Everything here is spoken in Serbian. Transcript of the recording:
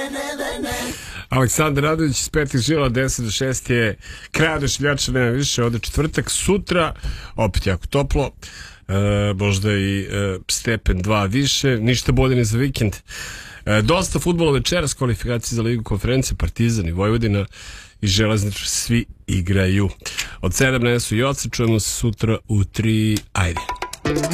Aleksandar Radović iz Petih žila, 10 do 6 je kraj Odašiljača, nema više, ovde četvrtak, sutra opet jako toplo, možda i stepen 2 više, ništa bolje ne za vikend. Dosta fudbala večeras, kvalifikacije za Ligu konferencije, Partizan i Vojvodina i Železničar svi igraju. Od 7 nesu i oca, čujemo se sutra u 3, ajde.